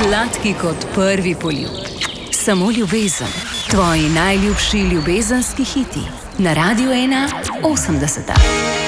sladki kot prvi poljub. Samo ljubezen. Tvoji najljubši ljubezenski hiti. Na Radiu 1 80.